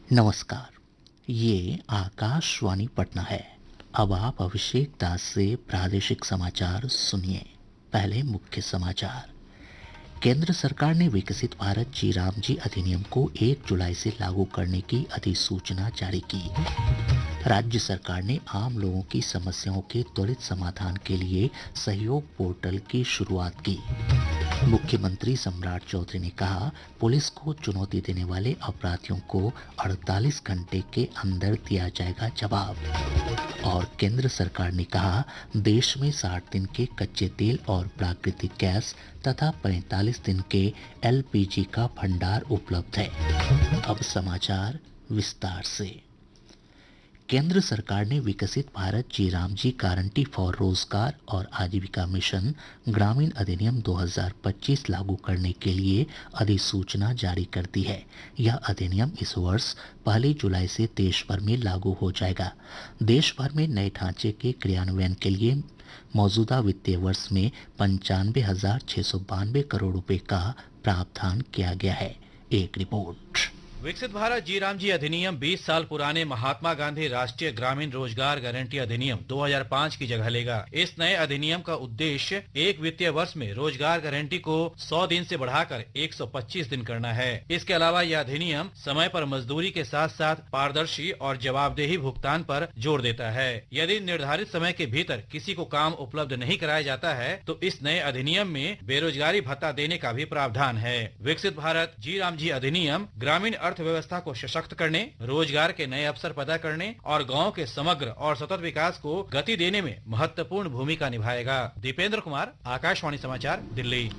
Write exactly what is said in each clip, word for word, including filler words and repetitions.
नमस्कार। ये आकाशवाणी पटना है। अब आप अभिषेक दास से प्रादेशिक समाचार सुनिए। पहले मुख्य समाचार। केंद्र सरकार ने विकसित भारत जी राम जी अधिनियम को एक जुलाई से लागू करने की अधिसूचना जारी की। राज्य सरकार ने आम लोगों की समस्याओं के त्वरित समाधान के लिए सहयोग पोर्टल की शुरुआत की। मुख्यमंत्री सम्राट चौधरी ने कहा, पुलिस को चुनौती देने वाले अपराधियों को अड़तालीस घंटे के अंदर दिया जाएगा जवाब। और केंद्र सरकार ने कहा, देश में साठ दिन के कच्चे तेल और प्राकृतिक गैस तथा पैंतालीस दिन के एल पी जी का भंडार उपलब्ध है। अब समाचार विस्तार से। केंद्र सरकार ने विकसित भारत जी राम जी गारंटी फॉर रोजगार और आजीविका मिशन ग्रामीण अधिनियम दो हज़ार पच्चीस लागू करने के लिए अधिसूचना जारी कर दी है। यह अधिनियम इस वर्ष पहली जुलाई से देश भर में लागू हो जाएगा। देश भर में नए ढांचे के क्रियान्वयन के लिए मौजूदा वित्तीय वर्ष में पंचानवे हजार छह सौ बानवे करोड़ रुपए का प्रावधान किया गया है। एक रिपोर्ट। विकसित भारत जी राम जी अधिनियम बीस साल पुराने महात्मा गांधी राष्ट्रीय ग्रामीण रोजगार गारंटी अधिनियम दो हज़ार पाँच की जगह लेगा। इस नए अधिनियम का उद्देश्य एक वित्तीय वर्ष में रोजगार गारंटी को सौ दिन से बढ़ाकर एक सौ पच्चीस दिन करना है। इसके अलावा यह अधिनियम समय पर मजदूरी के साथ साथ पारदर्शी और जवाबदेही भुगतान पर जोर देता है। यदि निर्धारित समय के भीतर किसी को काम उपलब्ध नहीं कराया जाता है तो इस नए अधिनियम में बेरोजगारी भत्ता देने का भी प्रावधान है। विकसित भारत जी राम जी अधिनियम ग्रामीण अर्थव्यवस्था को सशक्त करने, रोजगार के नए अवसर पैदा करने और गांव के समग्र और सतत विकास को गति देने में महत्वपूर्ण भूमिका निभाएगा। दीपेंद्र कुमार, आकाशवाणी समाचार, दिल्ली।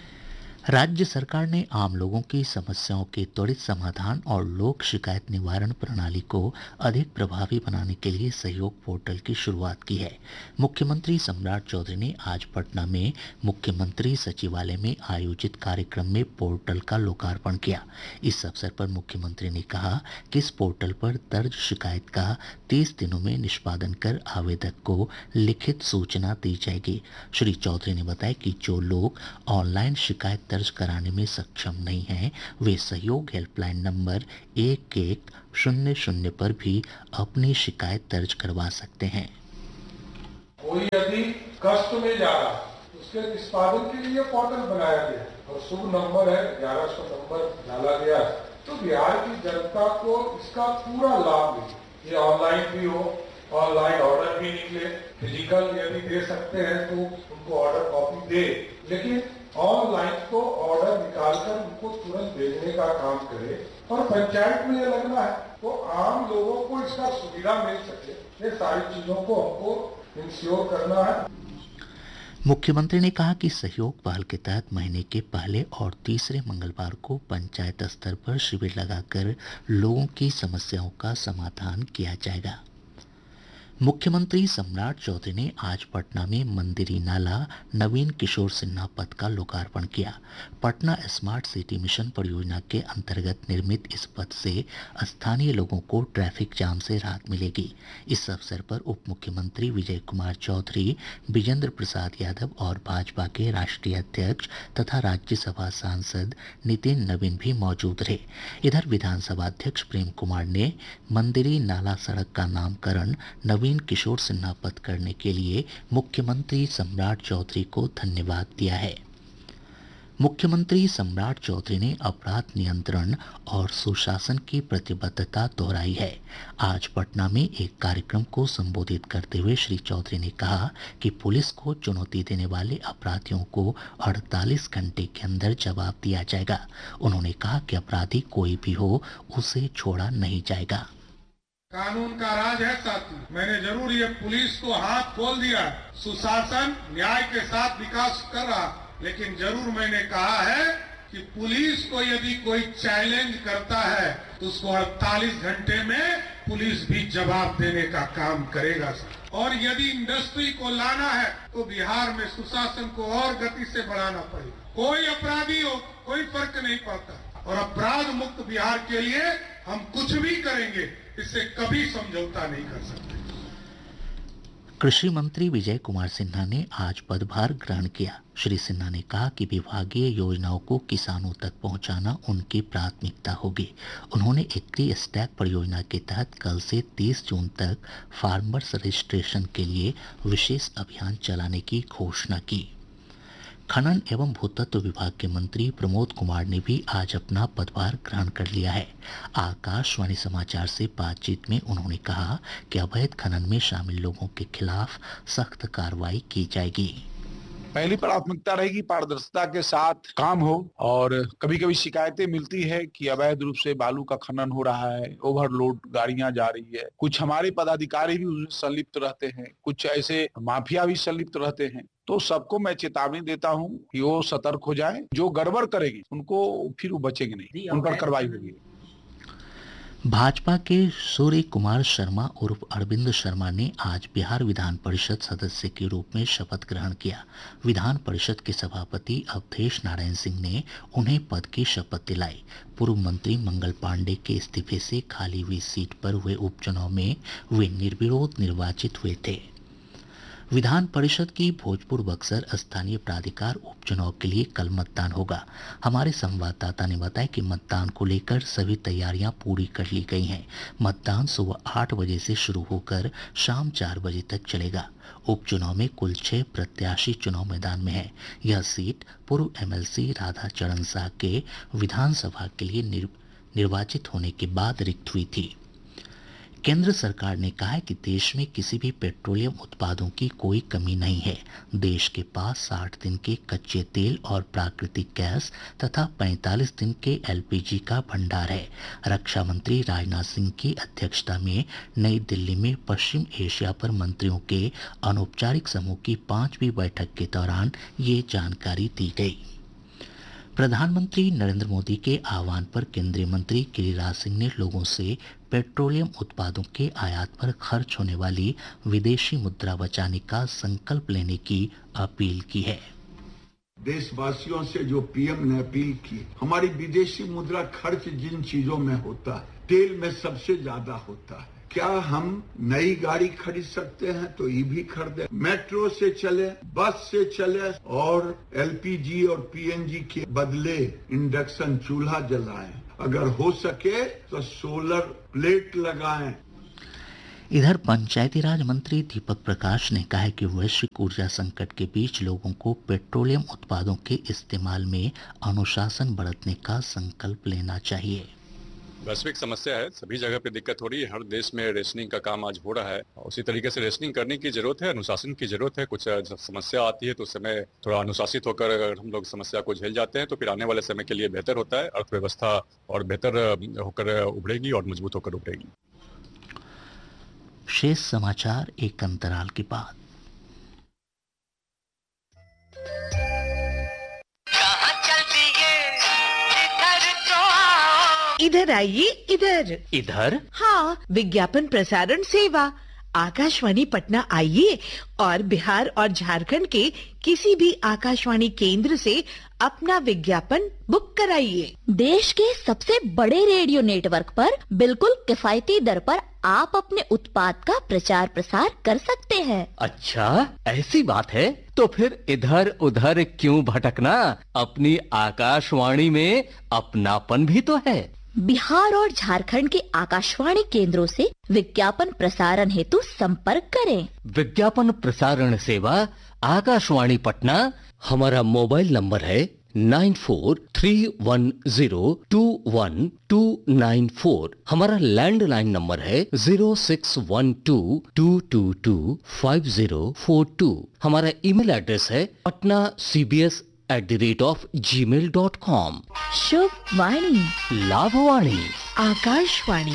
राज्य सरकार ने आम लोगों की समस्याओं के त्वरित समाधान और लोक शिकायत निवारण प्रणाली को अधिक प्रभावी बनाने के लिए सहयोग पोर्टल की शुरुआत की है। मुख्यमंत्री सम्राट चौधरी ने आज पटना में मुख्यमंत्री सचिवालय में आयोजित कार्यक्रम में पोर्टल का लोकार्पण किया। इस अवसर पर मुख्यमंत्री ने कहा कि इस पोर्टल पर दर्ज शिकायत का तीस दिनों में निष्पादन कर आवेदक को लिखित सूचना दी जाएगी। श्री चौधरी ने बताया कि जो लोग ऑनलाइन शिकायत दर्ज कराने में सक्षम नहीं हैं, वे सहयोग हेल्पलाइन नंबर एक एक शून्य शून्य पर भी अपनी शिकायत दर्ज करवा सकते हैं। कोई यदि कष्ट में जा रहा है उसके निष्पादन के लिए पोर्टल बनाया गया और शुभ नंबर है ग्यारह सौ नंबर डाला गया, तो बिहार की जनता को इसका पूरा लाभ मिले। ये ऑनलाइन भी हो, ऑनलाइन ऑर्डर भी निकले, फिजिकल यदि दे सकते हैं तो उनको ऑर्डर कॉपी दे, लेकिन ऑनलाइन को ऑर्डर निकालकर उनको तुरंत भेजने का काम करे। और पंचायत में ये लगना है तो आम लोगों को इसका सुविधा मिल सके, ये सारी चीजों को हमको इंश्योर करना है। मुख्यमंत्री ने कहा कि सहयोग पहल के तहत महीने के पहले और तीसरे मंगलवार को पंचायत स्तर पर शिविर लगाकर लोगों की समस्याओं का समाधान किया जाएगा। मुख्यमंत्री सम्राट चौधरी ने आज पटना में मंदिरी नाला नवीन किशोर सिन्हा पथ का लोकार्पण किया। पटना स्मार्ट सिटी मिशन परियोजना के अंतर्गत निर्मित इस पथ से स्थानीय लोगों को ट्रैफिक जाम से राहत मिलेगी। इस अवसर पर उप मुख्यमंत्री विजय कुमार चौधरी, विजेंद्र प्रसाद यादव और भाजपा के राष्ट्रीय अध्यक्ष तथा राज्यसभा सांसद नितिन नवीन भी मौजूद रहे। इधर विधानसभा अध्यक्ष प्रेम कुमार ने मंदिरी नाला सड़क का नामकरण नवीन किशोर सिन्हा पथ करने के लिए मुख्यमंत्री सम्राट चौधरी को धन्यवाद दिया है। मुख्यमंत्री सम्राट चौधरी ने अपराध नियंत्रण और सुशासन की प्रतिबद्धता दोहराई है। आज पटना में एक कार्यक्रम को संबोधित करते हुए श्री चौधरी ने कहा कि पुलिस को चुनौती देने वाले अपराधियों को अड़तालीस घंटे के अंदर जवाब दिया जाएगा। उन्होंने कहा कि अपराधी कोई भी हो, उसे छोड़ा नहीं जाएगा। कानून का राज है साथी, मैंने जरूर ये पुलिस को हाथ खोल दिया, सुशासन न्याय के साथ विकास कर रहा, लेकिन जरूर मैंने कहा है कि पुलिस को यदि कोई चैलेंज करता है तो उसको अड़तालीस घंटे में पुलिस भी जवाब देने का काम करेगा। और यदि इंडस्ट्री को लाना है तो बिहार में सुशासन को और गति से बढ़ाना पड़ेगा। कोई अपराधी हो, कोई फर्क नहीं पड़ता, और अपराध मुक्त बिहार के लिए हम कुछ भी करेंगे, इससे कभी समझौता नहीं कर सकते। कृषि मंत्री विजय कुमार सिन्हा ने आज पदभार ग्रहण किया। श्री सिन्हा ने कहा कि विभागीय योजनाओं को किसानों तक पहुंचाना उनकी प्राथमिकता होगी। उन्होंने एग्री स्टैक परियोजना के तहत कल से तीस जून तक फार्मर्स रजिस्ट्रेशन के लिए विशेष अभियान चलाने की घोषणा की। खनन एवं भूतत्व विभाग के मंत्री प्रमोद कुमार ने भी आज अपना पदभार ग्रहण कर लिया है। आकाशवाणी समाचार से बातचीत में उन्होंने कहा कि अवैध खनन में शामिल लोगों के खिलाफ सख्त कार्रवाई की जाएगी। पहली प्राथमिकता रहेगी पारदर्शिता के साथ काम हो, और कभी कभी शिकायतें मिलती है कि अवैध रूप से बालू का खनन हो रहा है, ओवरलोड गाड़ियां जा रही है, कुछ हमारे पदाधिकारी भी उसमें संलिप्त रहते हैं, कुछ ऐसे माफिया भी संलिप्त रहते हैं। तो सबको मैं चेतावनी देता हूं कि वो सतर्क हो जाएं। जो गड़बड़ करेगी उनको फिर वो बचेंगे नहीं, उन पर कार्रवाई होगी। भाजपा के सूर्य कुमार शर्मा उर्फ अरविंद शर्मा ने आज बिहार विधान परिषद सदस्य के रूप में शपथ ग्रहण किया। विधान परिषद के सभापति अवधेश नारायण सिंह ने उन्हें पद की शपथ दिलाई। पूर्व मंत्री मंगल पांडे के इस्तीफे से खाली हुई सीट पर हुए उपचुनाव में वे निर्विरोध निर्वाचित हुए थे। विधान परिषद की भोजपुर बक्सर स्थानीय प्राधिकार उपचुनाव के लिए कल मतदान होगा। हमारे संवाददाता ने बताया कि मतदान को लेकर सभी तैयारियां पूरी कर ली गई हैं। मतदान सुबह आठ बजे से शुरू होकर शाम चार बजे तक चलेगा। उपचुनाव में कुल छह प्रत्याशी चुनाव मैदान में हैं। यह सीट पूर्व एमएलसी राधा चरण शाह के विधानसभा के लिए निर, निर्वाचित होने के बाद रिक्त हुई थी। केंद्र सरकार ने कहा है कि देश में किसी भी पेट्रोलियम उत्पादों की कोई कमी नहीं है। देश के पास साठ दिन के कच्चे तेल और प्राकृतिक गैस तथा पैंतालीस दिन के एलपीजी का भंडार है। रक्षा मंत्री राजनाथ सिंह की अध्यक्षता में नई दिल्ली में पश्चिम एशिया पर मंत्रियों के अनौपचारिक समूह की पांचवी बैठक के दौरान ये जानकारी दी गई। प्रधानमंत्री नरेंद्र मोदी के आह्वान पर केंद्रीय मंत्री गिरिराज सिंह ने लोगों से पेट्रोलियम उत्पादों के आयात पर खर्च होने वाली विदेशी मुद्रा बचाने का संकल्प लेने की अपील की है। देशवासियों से जो पीएम ने अपील की, हमारी विदेशी मुद्रा खर्च जिन चीजों में होता है, तेल में सबसे ज्यादा होता है। क्या हम नई गाड़ी खरीद सकते हैं तो ईवी खरीदें, मेट्रो से चले, बस से चले, और एलपीजी और पीएनजी के बदले इंडक्शन चूल्हा जलाएं। अगर हो सके तो सोलर प्लेट लगाएं। इधर पंचायती राज मंत्री दीपक प्रकाश ने कहा है कि वैश्विक ऊर्जा संकट के बीच लोगों को पेट्रोलियम उत्पादों के इस्तेमाल में अनुशासन बरतने का संकल्प लेना चाहिए। वैश्विक समस्या है, सभी जगह पे दिक्कत हो रही है। हर देश में रेशनिंग का काम आज हो रहा है। उसी तरीके से रेशनिंग करने की जरूरत है, अनुशासन की जरूरत है। कुछ समस्या आती है तो उस समय थोड़ा अनुशासित होकर अगर हम लोग समस्या को झेल जाते हैं तो फिर आने वाले समय के लिए बेहतर होता है। अर्थव्यवस्था और बेहतर होकर उभरेगी और मजबूत होकर उभरेगी। शेष समाचार एक अंतराल के बाद। इधर आइए, इधर इधर हाँ, विज्ञापन प्रसारण सेवा आकाशवाणी पटना आइए और बिहार और झारखंड के किसी भी आकाशवाणी केंद्र से अपना विज्ञापन बुक कराइए। देश के सबसे बड़े रेडियो नेटवर्क पर बिल्कुल किफायती दर पर आप अपने उत्पाद का प्रचार प्रसार कर सकते हैं। अच्छा, ऐसी बात है तो फिर इधर उधर क्यों भटकना, अपनी आकाशवाणी में अपनापन भी तो है। बिहार और झारखंड के आकाशवाणी केंद्रों से विज्ञापन प्रसारण हेतु संपर्क करें। विज्ञापन प्रसारण सेवा आकाशवाणी पटना। हमारा मोबाइल नंबर है nine four three one zero to one two nine four. हमारा लैंडलाइन नंबर है zero six one two to to to five zero four to. हमारा ईमेल एड्रेस है Patna C B S at the rate of ji mail dot com. शुभ वाणी, लाभवाणी, आकाशवाणी।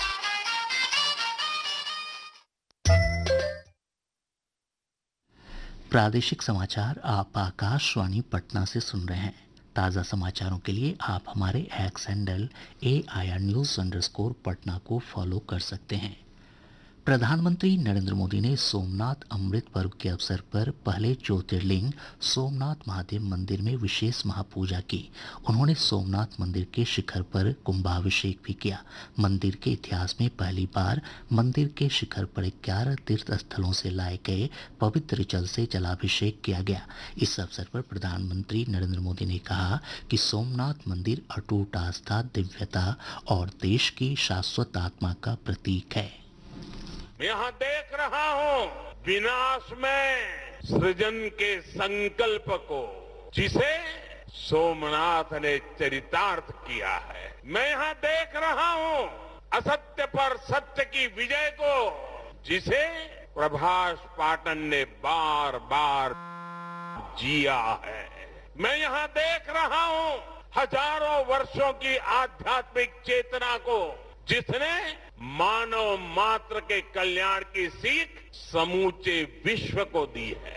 प्रादेशिक समाचार आप आकाशवाणी पटना से सुन रहे हैं। ताज़ा समाचारों के लिए आप हमारे x handle A I R news underscore Patna को फॉलो कर सकते हैं। प्रधानमंत्री नरेंद्र मोदी ने सोमनाथ अमृत पर्व के अवसर पर पहले ज्योतिर्लिंग सोमनाथ महादेव मंदिर में विशेष महापूजा की। उन्होंने सोमनाथ मंदिर के शिखर पर कुंभाभिषेक भी किया। मंदिर के इतिहास में पहली बार मंदिर के शिखर पर ग्यारह तीर्थ स्थलों से लाए गए पवित्र जल से जलाभिषेक किया गया। इस अवसर पर प्रधानमंत्री नरेंद्र मोदी ने कहा कि सोमनाथ मंदिर अटूट आस्था, दिव्यता और देश की शाश्वत आत्मा का प्रतीक है। यहाँ देख रहा हूँ विनाश में सृजन के संकल्प को, जिसे सोमनाथ ने चरितार्थ किया है। मैं यहाँ देख रहा हूँ असत्य पर सत्य की विजय को, जिसे प्रभास पाटन ने बार बार जिया है। मैं यहाँ देख रहा हूँ हजारों वर्षों की आध्यात्मिक चेतना को, जिसने मानव मात्र के कल्याण की सीख समूचे विश्व को दी है।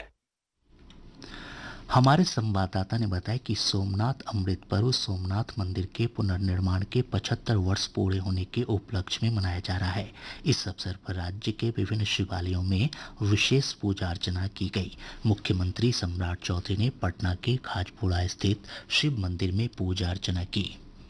हमारे संवाददाता ने बताया कि सोमनाथ अमृत पर्व सोमनाथ मंदिर के पुनर्निर्माण के पचहत्तर वर्ष पूरे होने के उपलक्ष्य में मनाया जा रहा है। इस अवसर पर राज्य के विभिन्न शिवालयों में विशेष पूजा अर्चना की गई। मुख्यमंत्री सम्राट चौधरी ने पटना के खाजपुरा स्थित शिव मंदिर में पूजा अर्चना की।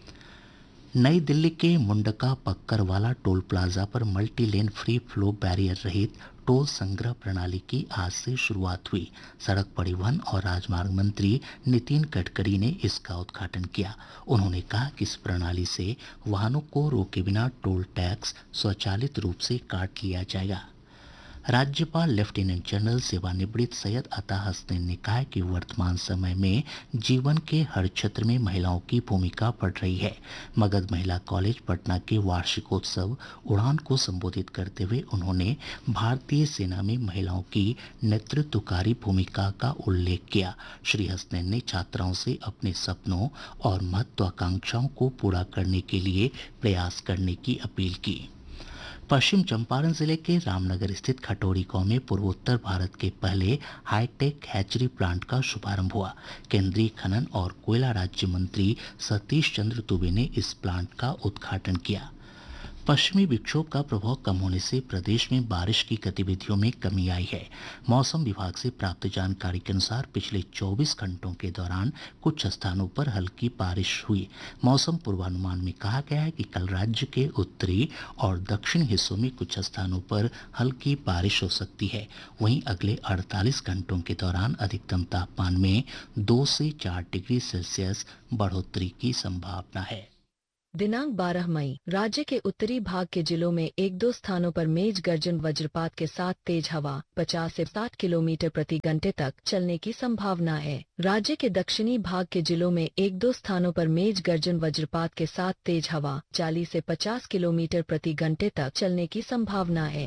नई दिल्ली के मुंडका पक्करवाला टोल प्लाजा पर multi lane free flow barrier रहित टोल संग्रह प्रणाली की आज से शुरुआत हुई। सड़क परिवहन और राजमार्ग मंत्री नितिन गडकरी ने इसका उद्घाटन किया। उन्होंने कहा कि इस प्रणाली से वाहनों को रोके बिना टोल टैक्स स्वचालित रूप से काट लिया जाएगा। राज्यपाल लेफ्टिनेंट जनरल सेवानिवृत्त सैयद अता हसनैन ने कहा कि वर्तमान समय में जीवन के हर क्षेत्र में महिलाओं की भूमिका बढ़ रही है। मगध महिला कॉलेज पटना के वार्षिकोत्सव उड़ान को संबोधित करते हुए उन्होंने भारतीय सेना में महिलाओं की नेतृत्वकारी भूमिका का उल्लेख किया। श्री हसनैन ने छात्राओं से अपने सपनों और महत्वाकांक्षाओं को पूरा करने के लिए प्रयास करने की अपील की। पश्चिम चंपारण जिले के रामनगर स्थित खटोरी गांव में पूर्वोत्तर भारत के पहले हाईटेक हैचरी प्लांट का शुभारंभ हुआ। केंद्रीय खनन और कोयला राज्य मंत्री सतीश चंद्र दुबे ने इस प्लांट का उद्घाटन किया। पश्चिमी विक्षोभ का प्रभाव कम होने से प्रदेश में बारिश की गतिविधियों में कमी आई है। मौसम विभाग से प्राप्त जानकारी के अनुसार पिछले चौबीस घंटों के दौरान कुछ स्थानों पर हल्की बारिश हुई। मौसम पूर्वानुमान में कहा गया है कि कल राज्य के उत्तरी और दक्षिणी हिस्सों में कुछ स्थानों पर हल्की बारिश हो सकती है। वहीं अगले अड़तालीस घंटों के दौरान अधिकतम तापमान में दो से चार डिग्री सेल्सियस बढ़ोतरी की संभावना है। दिनांक बारह मई राज्य के उत्तरी भाग के जिलों में एक दो स्थानों पर मेघ गर्जन वज्रपात के साथ तेज हवा पचास से साठ किलोमीटर प्रति घंटे तक चलने की संभावना है। राज्य के दक्षिणी भाग के जिलों में एक दो स्थानों पर मेघ गर्जन वज्रपात के साथ तेज हवा चालीस से पचास किलोमीटर प्रति घंटे तक चलने की संभावना है।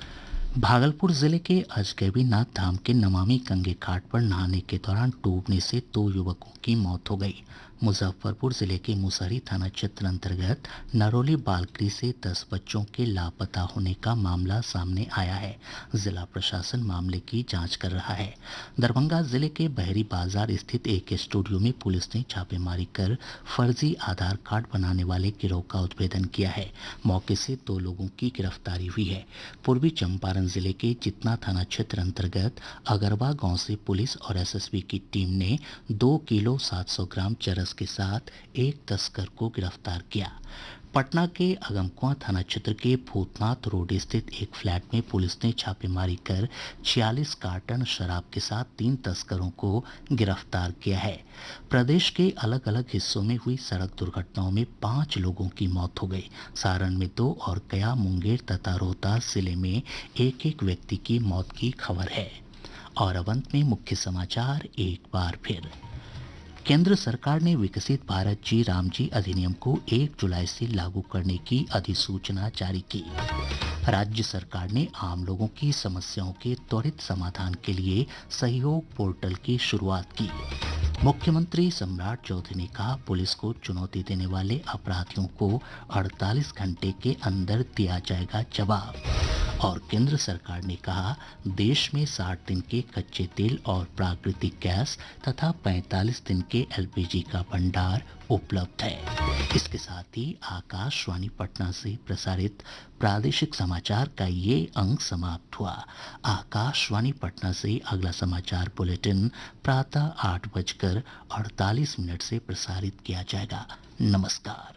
भागलपुर जिले के अजगैबीनाथ धाम के नमामि गंगे घाट पर नहाने के दौरान डूबने से दो युवकों की मौत हो गई। मुजफ्फरपुर जिले के मुसहरी थाना क्षेत्र अंतर्गत नरोली बालगृह से दस बच्चों के लापता होने का मामला सामने आया है। जिला प्रशासन मामले की जांच कर रहा है। दरभंगा जिले के बहरी बाजार स्थित एक स्टूडियो में पुलिस ने छापेमारी कर फर्जी आधार कार्ड बनाने वाले गिरोह का उद्भेदन किया है। मौके से दो लोगों की गिरफ्तारी हुई है। पूर्वी चंपारण जिले के चितना थाना क्षेत्र अंतर्गत अगरवा गांव से पुलिस और एसएसबी की टीम ने दो किलो सात सौ ग्राम चरस के साथ एक तस्कर को गिरफ्तार किया। पटना के अगमकुआं थाना क्षेत्र के भूतनाथ रोड स्थित एक फ्लैट में पुलिस ने छापेमारी कर छियालीस कार्टन शराब के साथ तीन तस्करों को गिरफ्तार किया है। प्रदेश के अलग अलग हिस्सों में हुई सड़क दुर्घटनाओं में पांच लोगों की मौत हो गई। सारण में दो और गया, मुंगेर तथा रोहतास जिले में एक एक व्यक्ति की मौत की खबर है। और अब अंत में मुख्य समाचार एक बार फिर। केंद्र सरकार ने विकसित भारत जी राम जी अधिनियम को एक जुलाई से लागू करने की अधिसूचना जारी की। राज्य सरकार ने आम लोगों की समस्याओं के त्वरित समाधान के लिए सहयोग पोर्टल की शुरुआत की। मुख्यमंत्री सम्राट चौधरी ने कहा, पुलिस को चुनौती देने वाले अपराधियों को अड़तालीस घंटे के अंदर दिया जाएगा जवाब। और केंद्र सरकार ने कहा देश में साठ दिन के कच्चे तेल और प्राकृतिक गैस तथा पैंतालीस दिन के एलपीजी का भंडार उपलब्ध है। इसके साथ ही आकाशवाणी पटना से प्रसारित प्रादेशिक समाचार का ये अंक समाप्त हुआ। आकाशवाणी पटना से अगला समाचार बुलेटिन प्रातः आठ बजकर अड़तालीस मिनट से प्रसारित किया जाएगा। नमस्कार।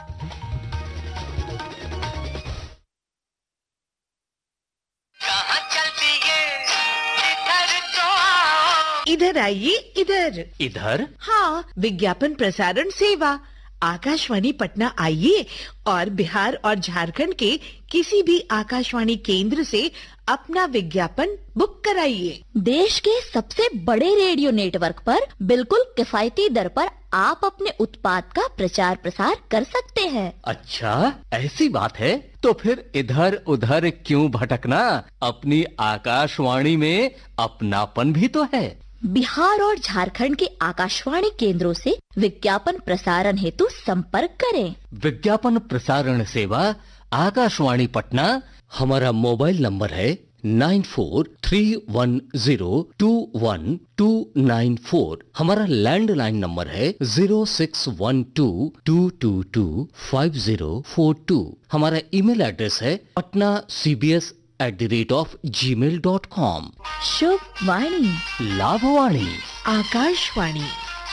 इधर आइए, इधर इधर। हाँ, विज्ञापन प्रसारण सेवा आकाशवाणी पटना आइए और बिहार और झारखंड के किसी भी आकाशवाणी केंद्र से अपना विज्ञापन बुक कराइए। देश के सबसे बड़े रेडियो नेटवर्क पर बिल्कुल किफायती दर पर आप अपने उत्पाद का प्रचार प्रसार कर सकते हैं। अच्छा, ऐसी बात है तो फिर इधर उधर क्यों भटकना, अपनी आकाशवाणी में अपनापन भी तो है। बिहार और झारखंड के आकाशवाणी केंद्रों से विज्ञापन प्रसारण हेतु संपर्क करें। विज्ञापन प्रसारण सेवा आकाशवाणी पटना, हमारा मोबाइल नंबर है nine four three one zero to one two nine four. हमारा लैंडलाइन नंबर है zero six one two to to to five zero four to. हमारा ईमेल एड्रेस है Patna C B S at the rate of ji mail dot com. शुभ वाणी, लाभवाणी, आकाशवाणी।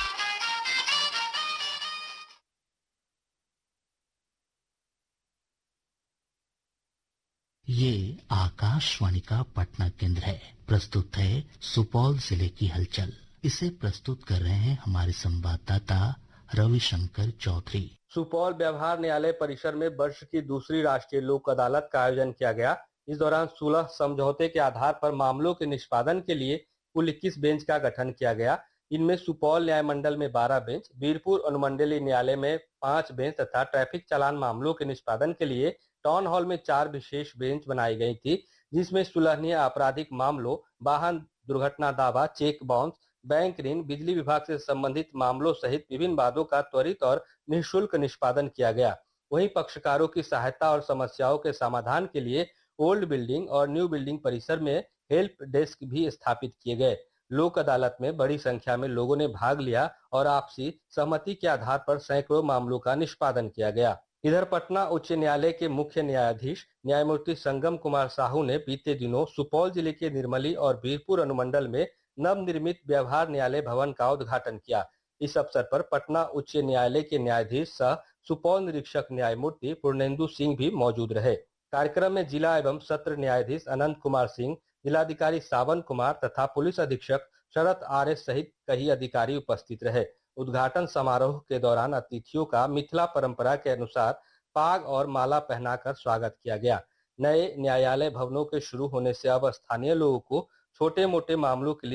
ये आकाशवाणी का पटना केंद्र है। प्रस्तुत है सुपौल जिले की हलचल। इसे प्रस्तुत कर रहे हैं हमारे संवाददाता रविशंकर चौधरी। सुपौल व्यवहार न्यायालय परिसर में वर्ष की दूसरी राष्ट्रीय लोक अदालत का आयोजन किया गया। इस दौरान सोलह समझौते के आधार पर मामलों के निष्पादन के लिए कुल इक्कीस बेंच का गठन किया गया। इनमें सुपौल न्याय मंडल में बारह बेंच, वीरपुर अनुमंडलीय न्यायालय में पांच बेंच तथा ट्रैफिक चालान मामलों के निष्पादन के लिए टाउन हॉल में चार विशेष बेंच बनाई गई थी, जिसमें सुलहनीय आपराधिक मामलों, वाहन दुर्घटना दावा, चेक बाउंस, बैंक ऋण, बिजली विभाग से संबंधित मामलों सहित विभिन्न वादों का त्वरित और निःशुल्क निष्पादन किया गया। वहीं पक्षकारों की सहायता और समस्याओं के समाधान के लिए ओल्ड बिल्डिंग और न्यू बिल्डिंग परिसर में हेल्प डेस्क भी स्थापित किए गए। लोक अदालत में बड़ी संख्या में लोगों ने भाग लिया और आपसी सहमति के आधार पर सैकड़ों मामलों का निष्पादन किया गया। इधर पटना उच्च न्यायालय के मुख्य न्यायाधीश न्यायमूर्ति संगम कुमार साहू ने बीते दिनों सुपौल जिले के निर्मली और वीरपुर अनुमंडल में नवनिर्मित व्यवहार न्यायालय भवन का उद्घाटन किया। इस अवसर पर पटना उच्च न्यायालय के न्यायाधीश सह सुपौल निरीक्षक न्यायमूर्ति पूर्णेंदु सिंह भी मौजूद रहे। कार्यक्रम में जिला एवं सत्र न्यायाधीश अनंत कुमार सिंह, जिलाधिकारी सावन कुमार तथा पुलिस अधीक्षक शरत आर एस सहित कई अधिकारी उपस्थित रहे। उद्घाटन समारोह के दौरान अतिथियों का मिथिला परंपरा के अनुसार पाग और माला पहनाकर स्वागत किया गया। नए न्यायालय भवनों के शुरू होने से अब स्थानीय लोगों को छोटे मोटे मामलों के लिए